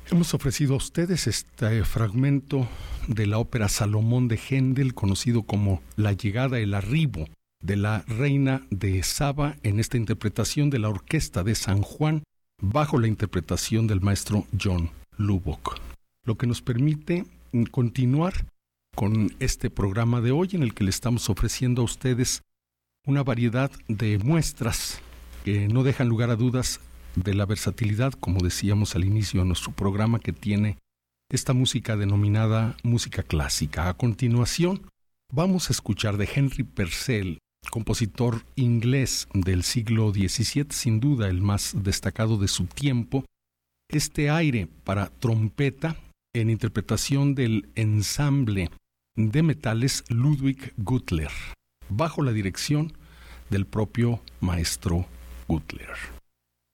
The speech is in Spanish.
Hemos ofrecido a ustedes este fragmento de la ópera Salomón de Händel, conocido como La llegada, el arribo de la reina de Saba, en esta interpretación de la Orquesta de San Juan, bajo la interpretación del maestro John Lubbock. Lo que nos permite continuar con este programa de hoy, en el que le estamos ofreciendo a ustedes una variedad de muestras que no dejan lugar a dudas de la versatilidad, como decíamos al inicio de nuestro programa, que tiene esta música denominada música clásica. A continuación, vamos a escuchar de Henry Purcell, compositor inglés del siglo XVII, sin duda el más destacado de su tiempo, este aire para trompeta en interpretación del ensamble de metales Ludwig Gutler, bajo la dirección del propio maestro Gutler.